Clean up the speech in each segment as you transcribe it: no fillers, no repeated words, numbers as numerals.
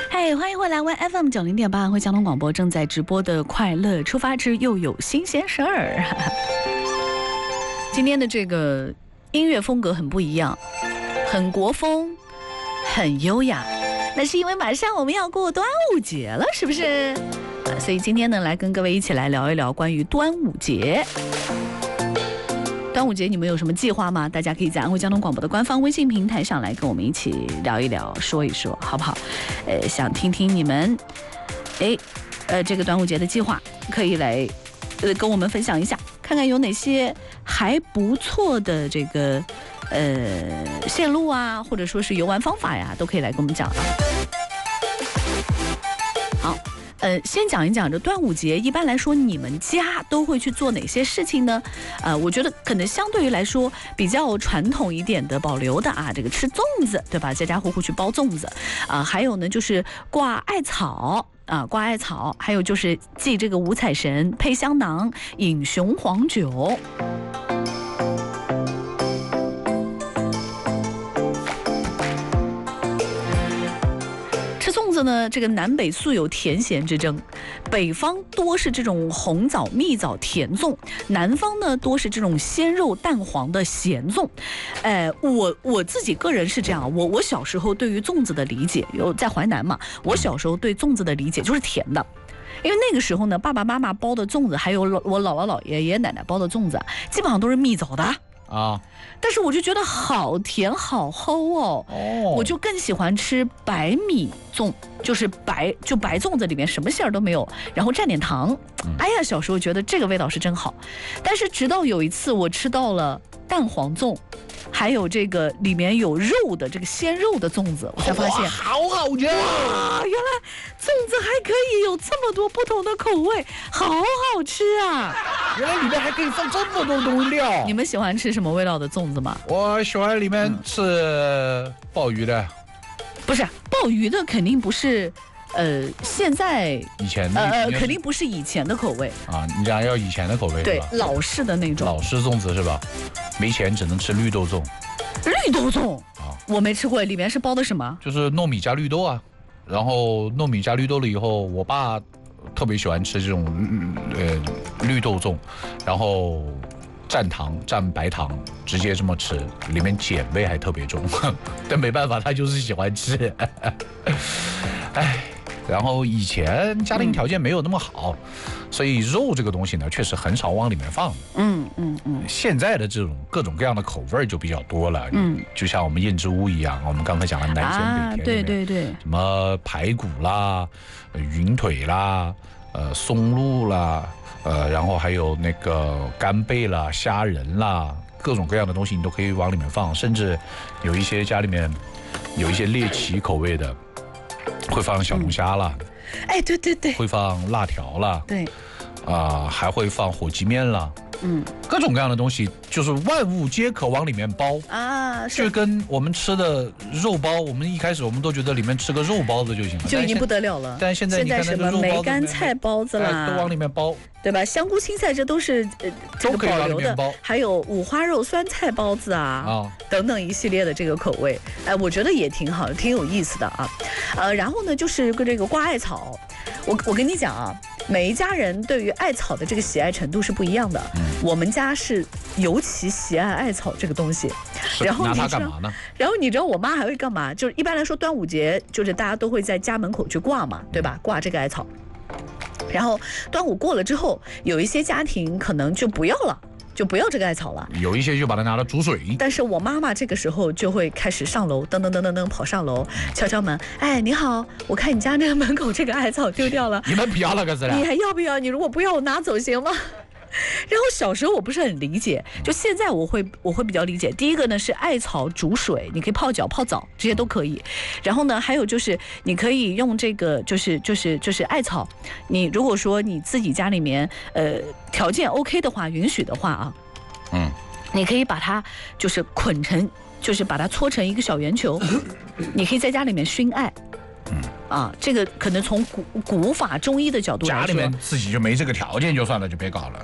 嘿，欢迎回来 ，FM 90.8回交通广播正在直播的《快乐出发之又有新鲜事儿》。今天的这个音乐风格很不一样，很国风，很优雅。那是因为马上我们要过端午节了，是不是？所以今天呢，来跟各位一起来聊一聊关于端午节。端午节你们有什么计划吗？大家可以在安徽交通广播的官方微信平台上来跟我们一起聊一聊，说一说，好不好？想听听你们，这个端午节的计划，可以来跟我们分享一下，看看有哪些还不错的这个线路啊，或者说是游玩方法呀，都可以来跟我们讲啊。好。先讲一讲这端午节，一般来说你们家都会去做哪些事情呢？我觉得可能相对于来说比较传统一点的保留的啊，这个吃粽子，对吧？家家户户去包粽子啊，还有呢就是挂艾草啊，挂艾草，还有就是祭这个五彩神，配香囊，饮雄黄酒。粽子呢，这个南北素有甜咸之争，北方多是这种红枣、蜜枣甜粽，南方呢多是这种鲜肉蛋黄的咸粽。我自己个人是这样，我小时候对于粽子的理解，有在淮南嘛，我小时候对粽子的理解就是甜的。因为那个时候呢，爸爸妈妈包的粽子，还有我姥姥姥爷、爷爷奶奶包的粽子，基本上都是蜜枣的啊。但是我就觉得好甜好齁哦，我就更喜欢吃白米粽，就是白粽子里面什么馅儿都没有，然后蘸点糖。哎呀，小时候觉得这个味道是真好。但是直到有一次我吃到了蛋黄粽，还有这个里面有肉的这个鲜肉的粽子，我才发现好好吃啊！原来粽子还可以有这么多不同的口味，好好吃啊！ 原来里面还可以放这么多东料。 你们喜欢吃什么味道的粽子吗？ 我喜欢里面吃鲍鱼的。 不是鲍鱼的，肯定不是。现在以前肯定不是以前的口味啊！你讲要以前的口味， 对，老式的那种老式粽子是吧？没钱只能吃绿豆粽。 绿豆粽啊，我没吃过，里面是包的什么？ 就是糯米加绿豆啊。然后糯米加绿豆了以后，我爸特别喜欢吃这种绿豆粽，然后蘸糖蘸白糖，直接这么吃，里面碱味还特别重，但没办法，他就是喜欢吃。哎。然后以前家庭条件没有那么好，所以肉这个东西呢，确实很少往里面放。现在的这种各种各样的口味就比较多了。就像我们燕之屋一样，我们刚才讲的南咸北甜。 对， 什么排骨啦、云腿啦、松露啦，然后还有那个干贝啦、虾仁啦，各种各样的东西你都可以往里面放，甚至有一些家里面有一些猎奇口味的。会放小龙虾啦， 对， 会放辣条啦， 对， 还会放火鸡面啦，各种各样的东西，就是万物皆可往里面包啊，就跟我们吃的肉包，我们一开始我们都觉得里面吃个肉包子就行了， 就已经不得了了。 但现在你看什么梅干菜包子啦， 都往里面包， 对吧？香菇青菜这都是这个保留的，还有五花肉酸菜包子啊，等等一系列的这个口味，我觉得也挺好，挺有意思的啊。然后呢，就是这个挂艾草，我跟你讲啊，每一家人对于艾草的这个喜爱程度是不一样的。我们家是尤其喜爱艾草这个东西，然后拿它干嘛呢？ 然后你知道我妈还会干嘛？就是一般来说端午节就是大家都会在家门口去挂嘛，对吧？挂这个艾草。然后端午过了之后，有一些家庭可能就不要了。就不要这个艾草了， 有一些就把它拿来煮水。 但是我妈妈这个时候就会开始上楼，噔噔噔噔噔跑上楼，敲敲门，哎，你好，我看你家那个门口这个艾草丢掉了， 你们不要了可是？ 你还要不要？你如果不要，我拿走行吗？然后小时候我不是很理解，就现在我会比较理解。第一个呢是艾草煮水，你可以泡脚、泡澡，这些都可以。然后呢，还有就是你可以用这个，就是艾草。你如果说你自己家里面条件 OK 的话，允许的话啊，你可以把它就是捆成，就是把它搓成一个小圆球，你可以在家里面熏艾。这个可能从古法中医的角度来说， 家里面自己就没这个条件就算了，就别搞了。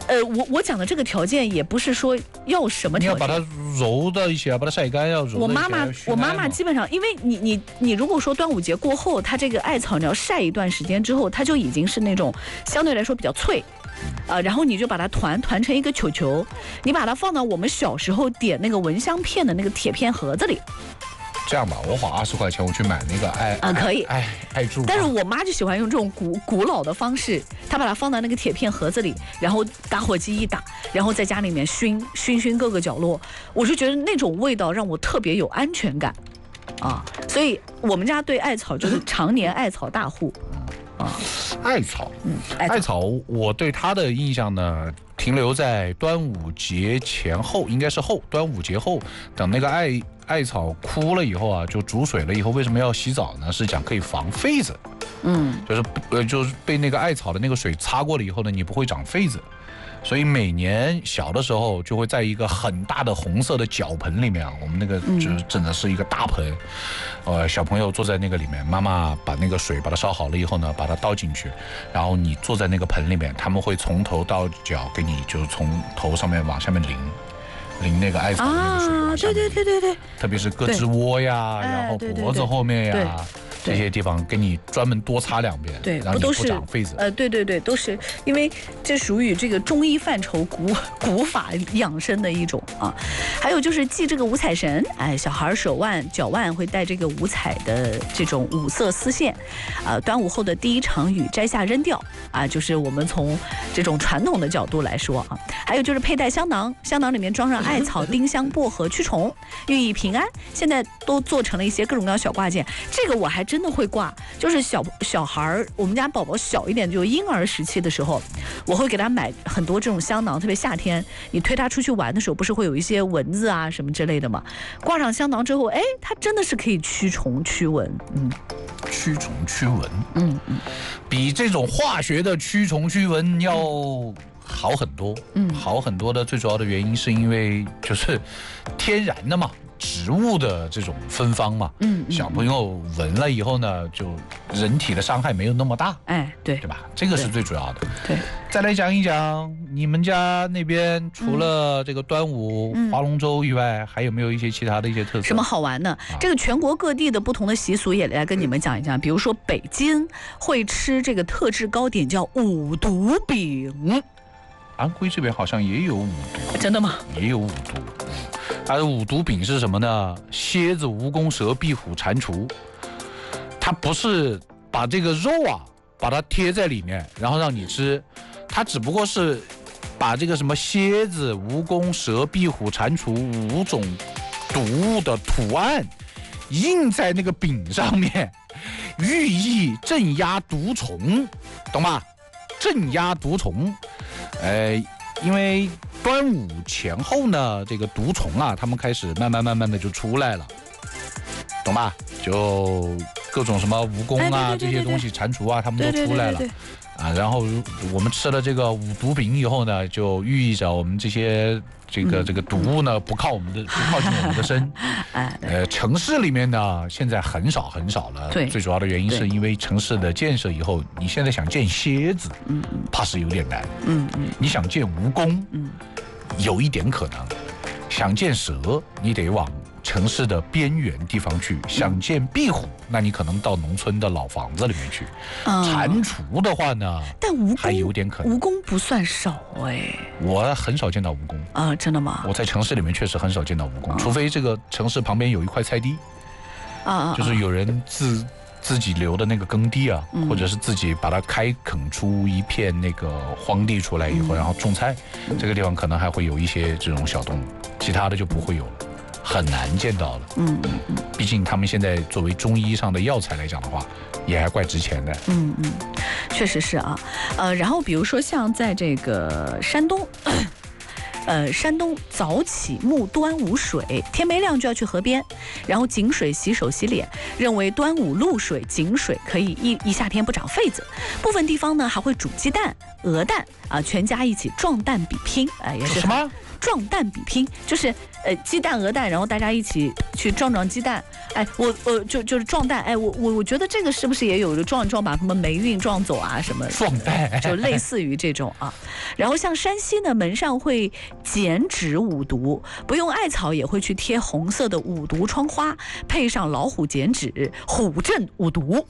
我讲的这个条件也不是说要什么条件， 你要把它揉的一些，把它晒干，要揉的一些。 我妈妈基本上，因为你如果说端午节过后，它这个艾草你要晒一段时间之后，它就已经是那种相对来说比较脆。然后你就把它团成一个球球，你把它放到我们小时候点那个蚊香片的那个铁片盒子里。 这样吧，我花20块钱我去买那个可以艾柱。 但是我妈就喜欢用这种古老的方式，她把它放到那个铁片盒子里，然后打火机一打，然后在家里面熏各个角落，我就觉得那种味道让我特别有安全感所以我们家对艾草就是常年艾草大户。 艾草，艾草，我对它的印象呢，停留在端午节前后，应该是端午节后，等那个艾草枯了以后啊，就煮水了以后，为什么要洗澡呢？是讲可以防痱子，就是被那个艾草的那个水擦过了以后呢，你不会长痱子。所以每年小的时候就会在一个很大的红色的脚盆里面，我们那个就是真的是一个大盆，小朋友坐在那个里面，妈妈把那个水把它烧好了以后呢，把它倒进去，然后你坐在那个盆里面，他们会从头到脚给你就是从头上面往下面淋那个艾草的那个水， 对， 特别是胳肢窝呀，然后脖子后面呀。这些地方给你专门多擦2遍， 对， 让你不长痱子。 对，都是因为这属于这个中医范畴古法养生的一种还有就是祭这个五彩神，小孩手腕、脚腕会带这个五彩的这种五色丝线，端午后的第一场雨摘下扔掉就是我们从这种传统的角度来说还有就是佩戴香囊，香囊里面装上艾草、丁香、薄荷驱虫，寓意平安。现在都做成了一些各种各样小挂件，这个我还真的会挂，就是小孩，我们家宝宝小一点，就婴儿时期的时候，我会给他买很多这种香囊，特别夏天你推他出去玩的时候，不是会有一些蚊子什么之类的吗？挂上香囊之后，它真的是可以驱虫驱蚊， 驱虫驱蚊，比这种化学的驱虫驱蚊要好很多，好很多的最主要的原因是因为就是天然的嘛。植物的这种芬芳嘛，小朋友闻了以后呢，就人体的伤害没有那么大，对吧？这个是最主要的。 对， 再来讲一讲你们家那边除了这个端午划龙舟以外，还有没有一些其他的一些特色？ 什么好玩的？这个全国各地的不同的习俗也来跟你们讲一讲。比如说北京会吃这个特制糕点叫五毒饼， 安徽这边好像也有五毒， 真的吗？ 也有五毒。它的五毒饼是什么呢？蝎子、蜈蚣、蛇、壁虎、蟾蜍。它不是把这个肉把它贴在里面，然后让你吃，它只不过是把这个什么蝎子、蜈蚣、蛇、壁虎、蟾蜍5种毒物的图案印在那个饼上面，寓意镇压毒虫，懂吗？镇压毒虫。因为端午前后呢，这个毒虫他们开始慢慢的就出来了，懂吧？就各种什么蜈蚣这些东西，蟾蜍他们都出来了然后我们吃了这个五毒饼以后呢，就寓意着我们这些这个毒物呢不靠近我们的身。城市里面呢现在很少了，最主要的原因是因为城市的建设以后，你现在想见蝎子，怕是有点难。你想见蜈蚣，有一点可能；想见蛇，你得往城市的边缘地方去。想见壁虎，那你可能到农村的老房子里面去。蟾蜍的话呢， 但蜈蚣还有点可能。 蜈蚣不算少我很少见到蜈蚣真的吗？ 我在城市里面确实很少见到蜈蚣，除非这个城市旁边有一块菜地就是有人自己留的那个耕地或者是自己把它开垦出一片那个荒地出来以后，然后种菜，这个地方可能还会有一些这种小动物，其他的就不会有了，很难见到了。毕竟他们现在作为中医上的药材来讲的话，也还怪值钱的。 确实是然后比如说像在这个山东。山东早起沐端午水，天没亮就要去河边，然后井水洗手洗脸，认为端午露水、井水可以一夏天不长痱子。部分地方呢还会煮鸡蛋、鹅蛋全家一起壮蛋比拼，也是什么撞蛋比拼，就是鸡蛋鹅蛋，然后大家一起去撞鸡蛋。哎，就是撞蛋。哎，我觉得这个是不是也有一个撞把什么霉运撞走啊什么？ 撞蛋就类似于这种啊。然后像山西呢，门上会剪纸五毒，不用艾草也会去贴红色的五毒窗花，配上老虎剪纸，虎镇五毒。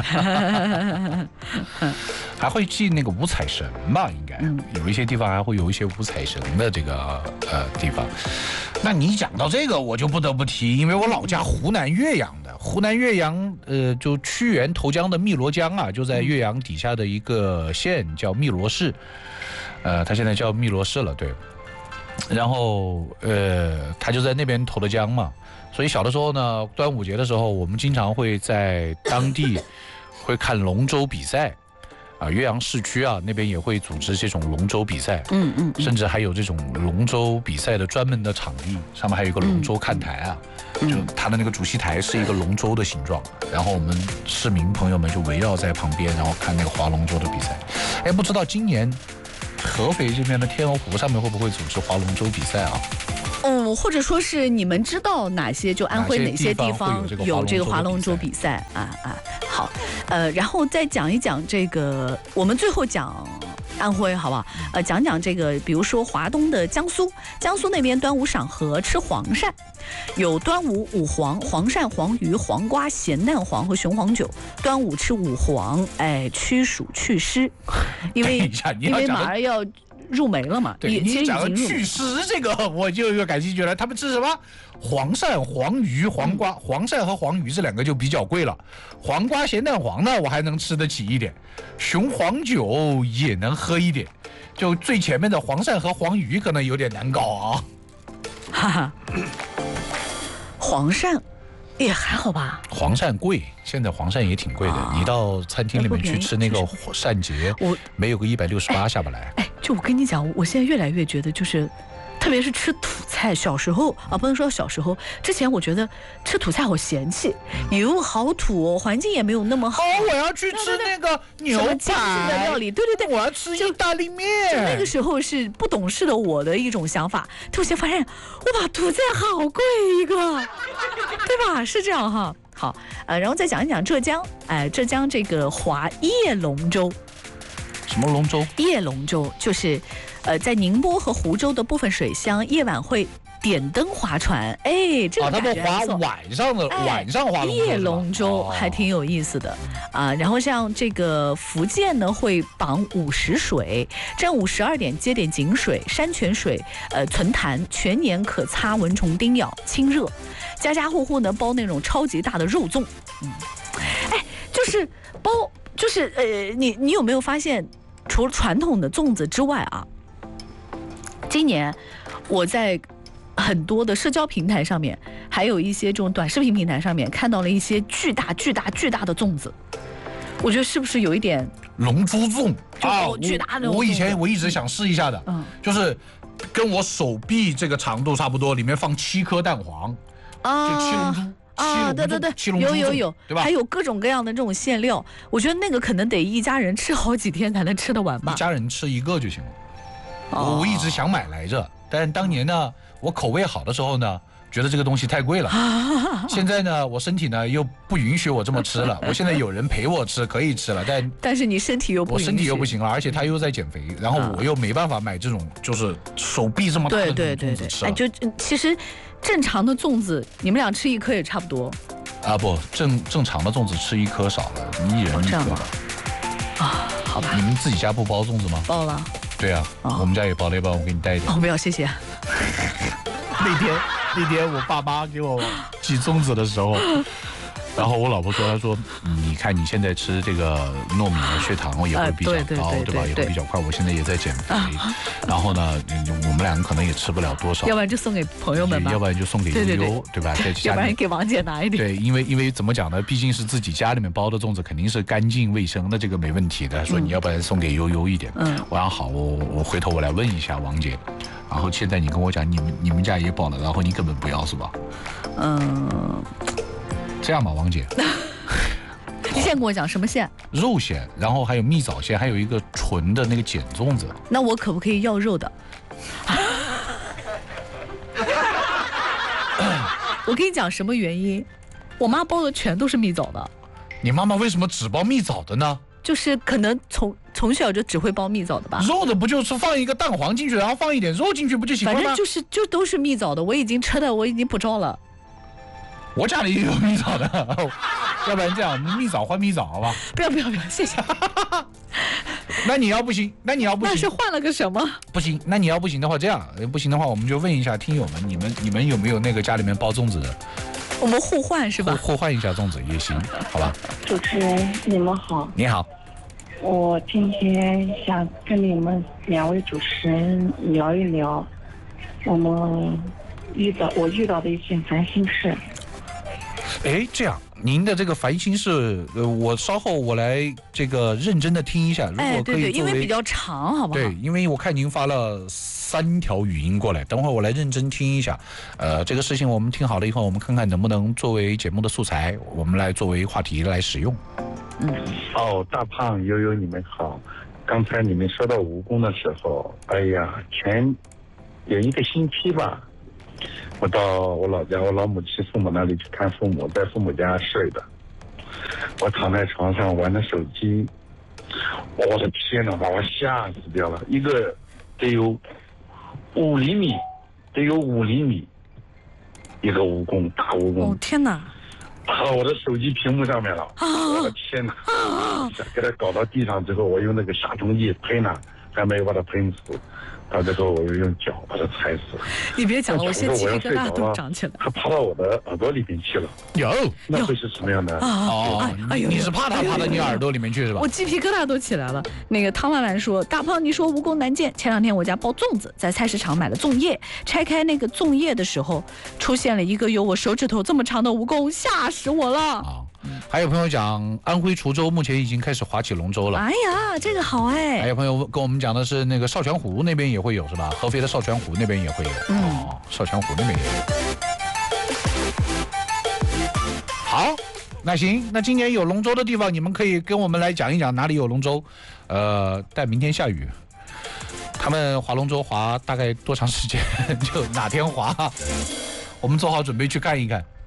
还会祭那个五彩神吧？应该有一些地方还会有一些五彩神的这个地方。那你讲到这个，我就不得不提，因为我老家湖南岳阳的，湖南岳阳就屈原投江的汨罗江啊，就在岳阳底下的一个县叫汨罗市，它现在叫汨罗市了，对。然后他就在那边投的江嘛，所以小的时候呢，端午节的时候，我们经常会在当地会看龙舟比赛。岳阳市区啊，那边也会组织这种龙舟比赛，甚至还有这种龙舟比赛的专门的场地，上面还有一个龙舟看台啊，就它的那个主席台是一个龙舟的形状，然后我们市民朋友们就围绕在旁边，然后看那个划龙舟的比赛。哎，不知道今年合肥这边的天鹅湖上面会不会组织划龙舟比赛啊？ 或者说是你们知道哪些就安徽哪些地方有这个划龙舟比赛啊？好，然后再讲一讲这个，我们最后讲安徽好不好？讲讲这个，比如说华东的江苏那边端午赏荷吃黄鳝，有端午五黄：黄鳝、黄鱼、黄瓜、咸蛋黄和雄黄酒。端午吃五黄，哎，驱暑祛湿，因为马上要入梅了嘛。 对，你讲祛湿这个，我就有感兴趣了。他们吃什么？黄鳝、黄鱼、黄瓜。黄鳝和黄鱼这两个就比较贵了，黄瓜、咸蛋黄呢，我还能吃得起一点，雄黄酒也能喝一点，就最前面的黄鳝和黄鱼可能有点难搞啊。 哈哈，黄鳝也还好吧。 黄鳝贵，现在黄鳝也挺贵的。你到餐厅里面去吃那个鳝节，没有个168下不来。 就我跟你讲，我现在越来越觉得，就是特别是吃土菜，小时候啊，不能说小时候，之前我觉得吃土菜好嫌弃，油好土哦，环境也没有那么好。 我要去吃那个牛排精致的料理，对， 我要吃意大利面。 就那个时候是不懂事的我的一种想法，突然发现，哇，土菜好贵一个，对吧？是这样哈。好，然后再讲一讲浙江，浙江这个划夜龙舟。 什么龙舟？ 夜龙舟就是，在宁波和湖州的部分水乡，夜晚会点灯划船。哎，这个他们划晚上划夜龙舟，还挺有意思的啊。然后像这个福建呢，会绑午时水，正午12点接点井水、山泉水，存坛，全年可擦蚊虫叮咬，清热。家家户户呢包那种超级大的肉粽，就是包。就是你有没有发现，除了传统的粽子之外啊，今年我在很多的社交平台上面，还有一些这种短视频平台上面，看到了一些巨大的粽子。我觉得是不是有一点龙珠粽啊？巨大的。 我一直想试一下的，就是跟我手臂这个长度差不多，里面放7颗蛋黄，就7龙珠。 对，有， 对吧？ 还有各种各样的这种馅料，我觉得那个可能得一家人吃好几天才能吃得完吧。 一家人吃一个就行了。我一直想买来着，但是当年呢，我口味好的时候呢，觉得这个东西太贵了。现在呢，我身体呢又不允许我这么吃了。我现在有人陪我吃，可以吃了， 但是你身体又不允许， 我身体又不行了，而且他又在减肥，然后我又没办法买这种就是手臂这么大的粽子吃了。 就其实正常的粽子，你们俩吃1颗也差不多。 不，正常的粽子吃1颗少了，你一人1颗吧。 好吧。 你们自己家不包粽子吗？ 包了。 对啊，我们家也包了一包，我给你带一点。 不要，谢谢。 那天我爸妈给我寄粽子的时候，然后我老婆说，她说，你看你现在吃这个糯米的血糖也会比较高，对吧？也会比较快。我现在也在减肥，然后呢，我们两个可能也吃不了多少， 要不然就送给朋友们吧， 要不然就送给悠悠，对吧？在家里， 要不然给王姐拿一点。 对，因为怎么讲呢？毕竟是自己家里面包的粽子，肯定是干净卫生的，这个没问题的。说你要不然送给悠悠一点。我想好，我回头我来问一下王姐。然后现在你跟我讲，你们家也包了，然后你根本不要是吧？这样吧，王姐。 你先跟我讲什么馅？ 肉馅，然后还有蜜枣馅，还有一个纯的那个碱粽子。 那我可不可以要肉的？ 我跟你讲什么原因？我妈包的全都是蜜枣的。 你妈妈为什么只包蜜枣的呢？ 就是可能从小就只会包蜜枣的吧。 肉的不就是放一个蛋黄进去，然后放一点肉进去不就行了吗？ 反正就都是蜜枣的，我已经吃的我已经不着了。 我家里也有蜜枣的，要不然这样，蜜枣换蜜枣，好吧？ 不要，谢谢。 那你要不行， 那是换了个什么？ 不行，那你要不行的话，这样不行的话，我们就问一下听友们，你们有没有那个家里面包粽子的？ 我们互换是吧？ 互换一下粽子也行，好吧？ 主持人，你们好。 你好。 我今天想跟你们2位主持人聊一聊我遇到的一件烦心事。 哎，这样，您的这个烦心事，我稍后我来这个认真的听一下，如果可以对，因为比较长，好不好？ 对，因为我看您发了3条语音过来，等会儿我来认真听一下。这个事情我们听好了以后，我们看看能不能作为节目的素材，我们来作为话题来使用。 大胖悠悠，你们好。刚才你们说到蜈蚣的时候，哎呀，前有1个星期吧，我到我老家我老母亲父母那里去看父母，在父母家睡的。我躺在床上玩着手机，我的天哪，把我吓死掉了。一个得有5厘米，一个蜈蚣，大蜈蚣。 天哪！ 打到我的手机屏幕上面了，我的天哪！给它搞到地上之后，我用那个杀虫剂喷它，还没有把它喷死。到最后我又用脚把它踩死。 你别讲了，我现在鸡皮疙瘩都长起来了。 它爬到我的耳朵里面去了。那会是什么样的？ 你是怕它爬到你耳朵里面去是吧？ 我鸡皮疙瘩都起来了。那个汤婉婉说：“大胖，你说蜈蚣难见。前2天我家包粽子，在菜市场买了粽叶，拆开那个粽叶的时候，出现了一个有我手指头这么长的蜈蚣，吓死我了。” 还有朋友讲，安徽滁州目前已经开始划起龙舟了。 哎呀，这个好哎！ 还有朋友跟我们讲的是那个少泉湖那边也会有是吧？合肥的少泉湖那边也会有。少泉湖那边也有。好，那行，那今年有龙舟的地方，你们可以跟我们来讲一讲哪里有龙舟。但明天下雨，他们划龙舟划大概多长时间？就哪天划？我们做好准备去看一看。